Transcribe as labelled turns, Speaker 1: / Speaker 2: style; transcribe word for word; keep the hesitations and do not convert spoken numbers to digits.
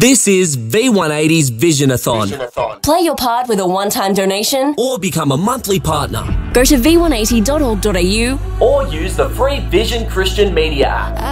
Speaker 1: This is V one eighty's Visionathon.
Speaker 2: Visionathon.
Speaker 3: Play your part with a one-time donation
Speaker 1: Or become a monthly partner.
Speaker 3: Go to v one eighty dot org dot a u
Speaker 4: or use the free Vision Christian Media app.